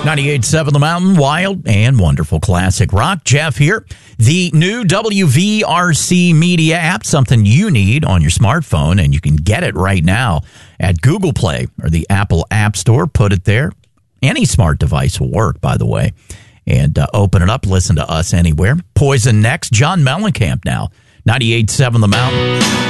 98.7 The Mountain, wild and wonderful classic rock. Jeff here. The new WVRC Media app, something you need on your smartphone, and you can get it right now at Google Play or the Apple App Store. Put it there. Any smart device will work, by the way. And open it up, listen to us anywhere. Poison next. John Mellencamp now. 98.7 The Mountain.